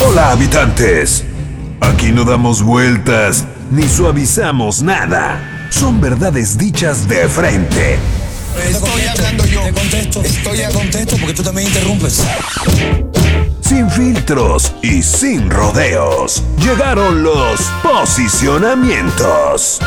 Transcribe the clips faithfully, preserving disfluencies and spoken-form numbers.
Hola, habitantes. Aquí no damos vueltas ni suavizamos nada. Son verdades dichas de frente. Estoy hablando yo. Te contesto. Estoy a contesto porque tú también interrumpes. Sin filtros y sin rodeos. Llegaron los posicionamientos.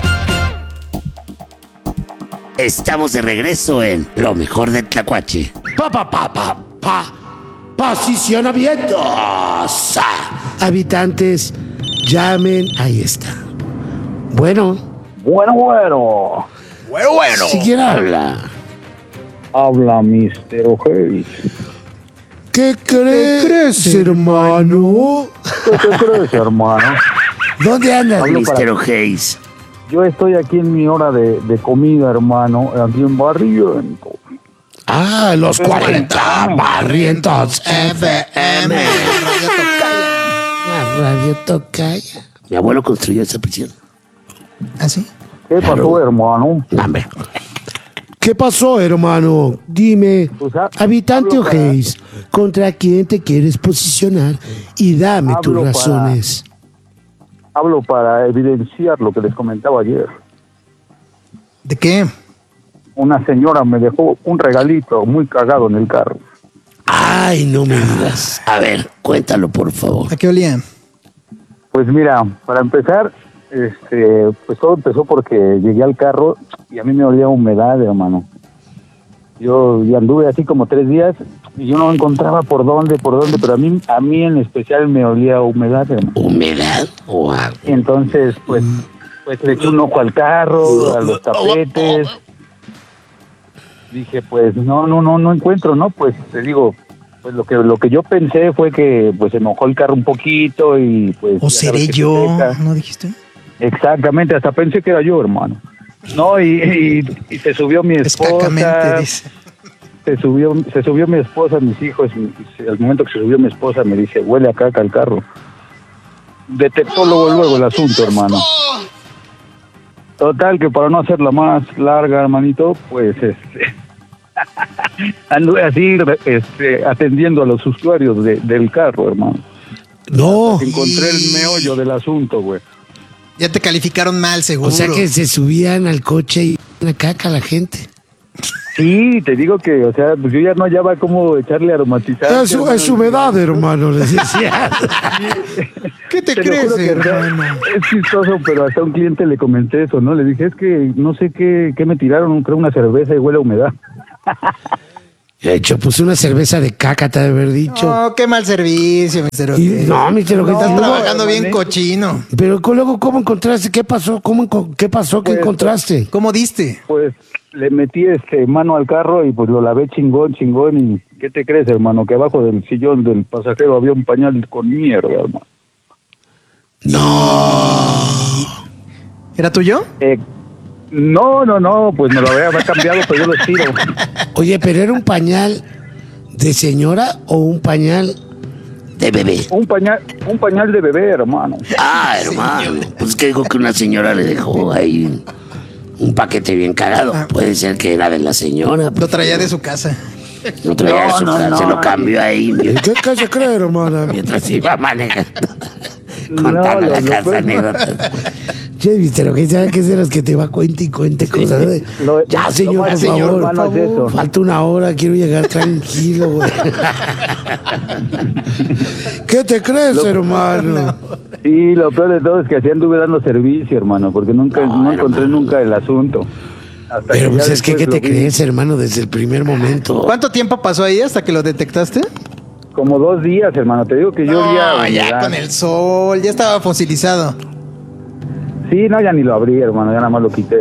Estamos de regreso en Lo Mejor del Tlacuache. Pa, pa, pa, pa, pa. Posicionamientos. Ah, habitantes, llamen. Ahí está. Bueno. Bueno, bueno. Bueno, bueno. Si quiere habla. Habla mister O'Hare. ¿Qué crees, ¿Qué crees hermano? ¿Qué te crees, hermano? ¿Dónde andas, Hablo mister para- O'Hays? Yo estoy aquí en mi hora de, de comida, hermano, aquí en Barrientos. Ah, los cuarenta Barrientos F M. La radio Tocaya. Mi abuelo construyó esa prisión. ¿Ah, sí? ¿Qué pasó, hermano? Hombre, ¿Qué pasó, hermano? Dime, Pues, ha- habitante hablo para- O'Hays, ¿contra quién te quieres posicionar? Y dame Hablo tus para- razones. Hablo para evidenciar lo que les comentaba ayer. ¿De qué? Una señora me dejó un regalito muy cagado en el carro. Ay, no me digas. a ver, cuéntalo, por favor. ¿A qué olía? Pues mira, para empezar, este, pues todo empezó porque llegué al carro y a mí me olía a humedad, hermano. Yo ya anduve así como tres días y yo no encontraba por dónde, por dónde, pero a mí, a mí en especial me olía a humedad, hermano. ¿Humedad o agua? Entonces, pues, pues le eché un ojo al carro, a los tapetes. Dije, pues, no, no, no, no encuentro, ¿no? Pues, te digo, pues lo que lo que yo pensé fue que, pues, se mojó el carro un poquito y, pues... ¿O ya sabes seré que yo? se seca. ¿No dijiste? Exactamente, hasta pensé que era yo, hermano. No, y, y, y se subió mi esposa, Escacamente, dice. se subió, se subió mi esposa, mis hijos, y al momento que se subió mi esposa me dice, huele a caca el carro. Detectó luego, luego el asunto, hermano. Total, que para no hacerla más larga, hermanito, pues, este, anduve así, este, atendiendo a los usuarios de, del carro, hermano. No. Encontré el meollo del asunto, güey. Ya te calificaron mal, seguro. O sea que se subían al coche y la caca a la gente. Sí, te digo que, o sea, pues yo ya no hallaba cómo echarle aromatizante. Es, su- hermano. es humedad, hermano, les decía. ¿Qué te, Te lo crees, juro que, o sea, hermano? es chistoso, pero hasta a un cliente le comenté eso, ¿no? Le dije, es que no sé qué, qué me tiraron, creo una cerveza y huele a humedad. De hecho, pues una cerveza de caca te ha de haber dicho. No, qué mal servicio, mister Y- O'Hays. no, mister O'Hays, Estás luego- trabajando bien hermano. cochino. Pero co- luego, ¿cómo encontraste? ¿Qué pasó? ¿Cómo, enco- ¿Qué pasó? ¿Qué Pues, encontraste? ¿Cómo diste? Pues le metí este mano al carro y pues lo lavé chingón, chingón. ¿Y qué te crees, hermano? Que abajo del sillón del pasajero había un pañal con mierda, hermano. ¿Era tuyo? Eh, no, no, no, pues me lo había, había cambiado, pero yo lo tiro. Oye, ¿pero era un pañal de señora o un pañal De bebé. Un pañal, un pañal de bebé, hermano. Ah, hermano. Pues que digo que una señora le dejó ahí un, un paquete bien cagado. Ah. Puede ser que era de la señora. Lo traía de su casa. No traía No, su no, casa, no. se lo cambió ahí ¿Y ¿Qué, qué se cree, hermana? mientras iba manejando. No, Contando lo- la lo casa peor- anécdotas. Che, mister O'Hays, ¿sabes qué es de los que te va cuente y cuente cosas? de- Lo- ya, lo señor, más por señor, favor. hermano, es eso. Falta una hora, quiero llegar tranquilo, güey. ¿Qué te crees, hermano? Sí, lo peor de todo es que así anduve dando servicio, hermano, porque nunca No, no, encontré hermano. nunca el asunto. Hasta Pero que pues ya es que, ¿qué después te lo vi. crees, hermano, desde el primer momento? ¿Cuánto tiempo pasó ahí hasta que lo detectaste? Como dos días, hermano. Te digo que yo No, ya... ya con el sol, ya estaba fosilizado. Sí, no, ya ni lo abrí, hermano, ya nada más lo quité.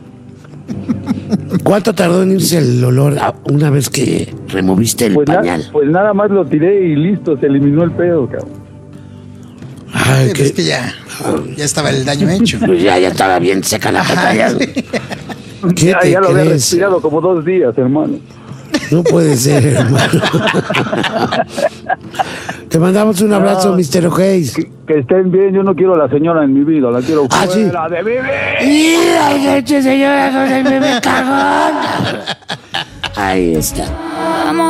¿Cuánto tardó en irse el olor a- una vez que... Que removiste el Pues, na- pañal. pues nada más lo tiré y listo, se eliminó el pedo, cabrón. Ay, Sí, que- Es que ya, ya estaba el daño hecho. Pues ya, ya estaba bien seca la pantalla. ¿Qué Ya, te ya lo había crees? respirado como dos días, hermano. No puede ser, hermano. Te mandamos un abrazo, No. mister O'Hays. Que, que estén bien, yo no quiero a la señora en mi vida, la quiero Ah, sí. fuera de bebé. ¡Y la noche, señora, con el bebé cagón! Ahí está.